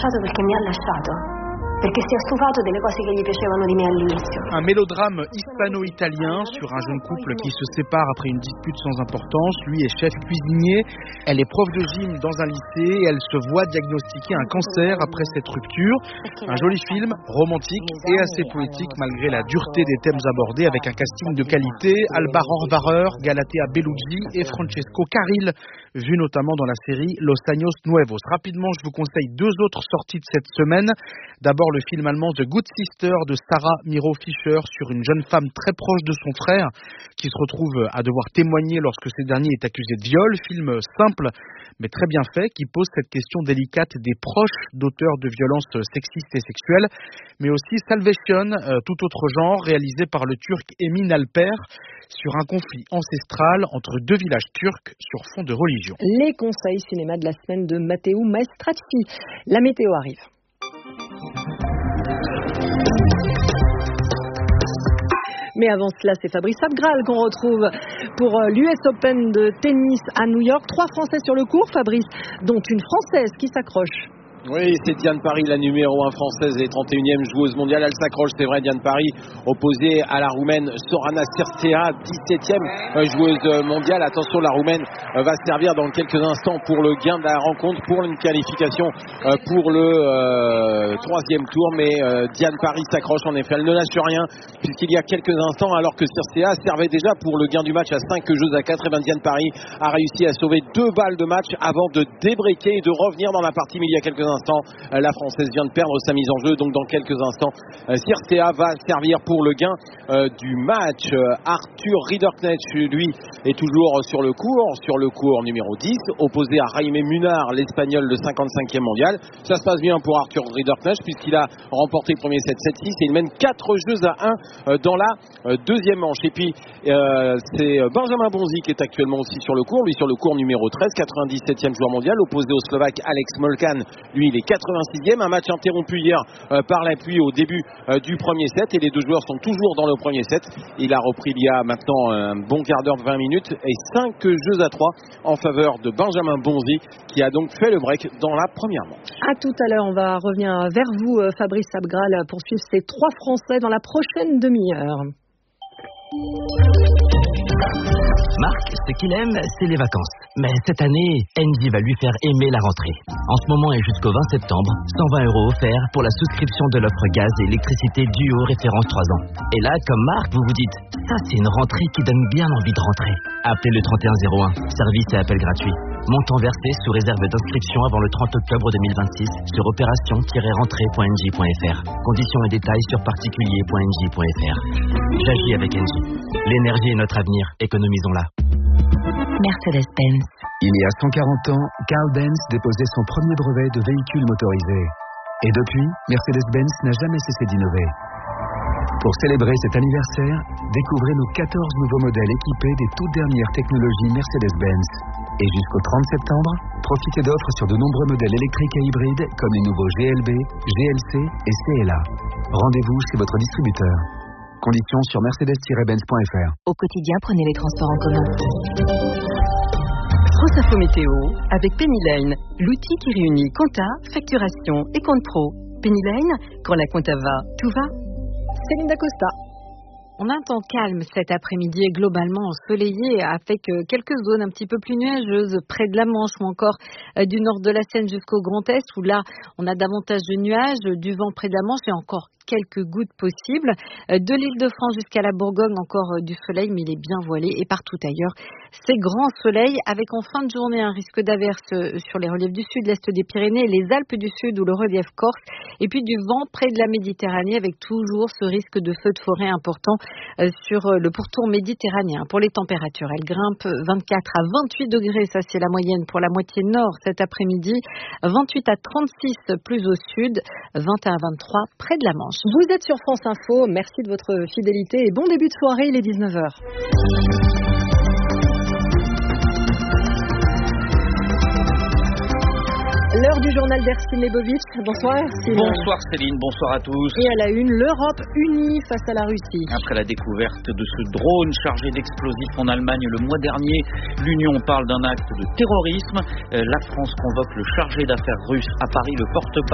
lasciato perché mi ha lasciato. Perché si è stufato delle cose che gli piacevano di me all'inizio. Un mélodrame hispano-italien sur un jeune couple qui se sépare après une dispute sans importance. Lui est chef cuisinier, elle est prof de gym dans un lycée et elle se voit diagnostiquer un cancer après cette rupture. Un joli film, romantique et assez poétique malgré la dureté des thèmes abordés, avec un casting de qualité. Alba Horvarer, Galatea Bellucci et Francesco Carril, vu notamment dans la série Los Años Nuevos. Rapidement, je vous conseille deux autres sorties de cette semaine. D'abord, le film allemand The Good Sister de Sarah Miro Fischer sur une jeune femme très proche de son frère qui se retrouve à devoir témoigner lorsque ce dernier est accusé de viol. Film simple mais très bien fait qui pose cette question délicate des proches d'auteurs de violences sexistes et sexuelles, mais aussi Salvation, tout autre genre, réalisé par le Turc Emin Alper sur un conflit ancestral entre deux villages turcs sur fond de religion. Les conseils cinéma de la semaine de Matteo Maestracci. La météo arrive. Mais avant cela, c'est Fabrice Abgral qu'on retrouve pour l'US Open de tennis à New York. 3 Français sur le court, Fabrice, dont une Française qui s'accroche. Oui, c'est Diane Parry, la numéro 1 française et 31e joueuse mondiale. Elle s'accroche, c'est vrai, Diane Parry, opposée à la Roumaine Sorana Cirstea, 17e joueuse mondiale. Attention, la Roumaine va servir dans quelques instants pour le gain de la rencontre, pour une qualification pour le 3e tour. Mais Diane Parry s'accroche, en effet, elle ne lâche rien, puisqu'il y a quelques instants, alors que Cirstea servait déjà pour le gain du match à 5 jeux à 4, et bien Diane Parry a réussi à sauver 2 balles de match avant de débriquer et de revenir dans la partie. Mais il y a quelques instants, la Française vient de perdre sa mise en jeu, donc dans quelques instants Cirstea va servir pour le gain du match. Arthur Rinderknecht, lui, est toujours sur le court numéro 10, opposé à Jaime Munar, l'Espagnol, le 55e mondial. Ça se passe bien pour Arthur Rinderknecht puisqu'il a remporté le premier set 7-6 et il mène 4 jeux à 1 dans la deuxième manche. Et puis c'est Benjamin Bonzi qui est actuellement aussi sur le court, lui sur le court numéro 13, 97e joueur mondial, opposé au Slovaque Alex Molkan. Lui, il est 86e. Un match interrompu hier par la pluie au début du premier set, et les deux joueurs sont toujours dans le premier set. Il a repris il y a maintenant un bon quart d'heure, 20 minutes, et 5 jeux à 3 en faveur de Benjamin Bonzi, qui a donc fait le break dans la première manche. À tout à l'heure, on va revenir vers vous, Fabrice Abgral, pour suivre ces 3 Français dans la prochaine demi-heure. Marc, ce qu'il aime, c'est les vacances. Mais cette année, Engie va lui faire aimer la rentrée. En ce moment et jusqu'au 20 septembre, 120 € offerts pour la souscription de l'offre gaz et électricité duo référence 3 ans. Et là, comme Marc, vous vous dites, ça c'est une rentrée qui donne bien envie de rentrer. Appelez le 3101, service et appel gratuit. Montant versé sous réserve d'inscription avant le 30 octobre 2026 sur opération-rentrée.engie.fr. Conditions et détails sur particulier.engie.fr. J'agis avec Engie. L'énergie est notre avenir, économisons-la. Mercedes-Benz. Il y a 140 ans, Carl Benz déposait son premier brevet de véhicule motorisé. Et depuis, Mercedes-Benz n'a jamais cessé d'innover. Pour célébrer cet anniversaire, découvrez nos 14 nouveaux modèles équipés des toutes dernières technologies Mercedes-Benz. Et jusqu'au 30 septembre, profitez d'offres sur de nombreux modèles électriques et hybrides comme les nouveaux GLB, GLC et CLA. Rendez-vous chez votre distributeur. Conditions sur mercedes-benz.fr. Au quotidien, prenez les transports en commun. France Info Météo avec Penny Lane, l'outil qui réunit compta, facturation et compte pro. Penny Lane, quand la compta va, tout va. Céline Dacosta. On a un temps calme cet après-midi et globalement ensoleillé avec quelques zones un petit peu plus nuageuses près de la Manche ou encore du nord de la Seine jusqu'au Grand Est où là on a davantage de nuages, du vent près de la Manche et encore quelques gouttes possibles. De l'Île-de-France jusqu'à la Bourgogne, encore du soleil, mais il est bien voilé. Et partout ailleurs, c'est grand soleil, avec en fin de journée un risque d'averse sur les reliefs du sud, l'est des Pyrénées, les Alpes du Sud ou le relief corse. Et puis du vent près de la Méditerranée, avec toujours ce risque de feu de forêt important sur le pourtour méditerranéen. Pour les températures, elles grimpent 24 à 28 degrés, ça c'est la moyenne pour la moitié nord cet après-midi. 28 à 36 plus au sud, 21 à 23 près de la Manche. Vous êtes sur France Info, merci de votre fidélité et bon début de soirée, il est 19h. L'heure du journal d'Ercine Lebovitch. Bonsoir Ercine. Bonsoir Céline, bonsoir à tous. Et à la une, l'Europe unie face à la Russie. Après la découverte de ce drone chargé d'explosifs en Allemagne le mois dernier, l'Union parle d'un acte de terrorisme. La France convoque le chargé d'affaires russe à Paris, le porte-parole